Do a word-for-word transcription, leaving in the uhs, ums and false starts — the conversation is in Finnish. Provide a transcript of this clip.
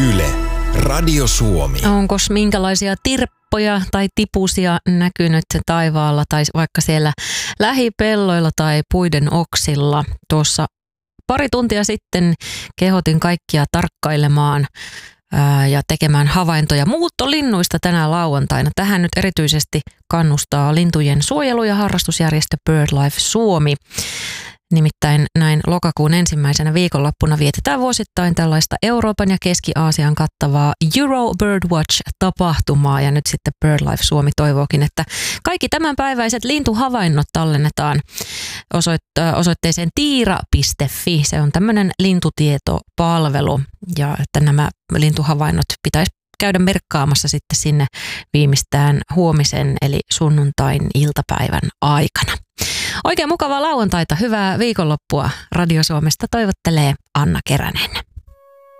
Yle, Radio Suomi. Onkos minkälaisia tirppoja tai tipusia näkynyt taivaalla tai vaikka siellä lähipelloilla tai puiden oksilla? Tuossa pari tuntia sitten kehotin kaikkia tarkkailemaan ää, ja tekemään havaintoja muuttolinnuista tänä lauantaina. Tähän nyt erityisesti kannustaa lintujen suojelu- ja harrastusjärjestö BirdLife Suomi. Nimittäin näin lokakuun ensimmäisenä viikonloppuna vietetään vuosittain tällaista Euroopan ja Keski-Aasian kattavaa Euro Birdwatch-tapahtumaa. Ja nyt sitten BirdLife Suomi toivookin, että kaikki tämänpäiväiset lintuhavainnot tallennetaan osoitt- osoitteeseen tiira piste fi. Se on tämmöinen lintutietopalvelu ja että nämä lintuhavainnot pitäisi käydä merkkaamassa sitten sinne viimeistään huomisen eli sunnuntain iltapäivän aikana. Oikein mukavaa lauantaita, hyvää viikonloppua. Radio Suomesta toivottelee Anna Keränen.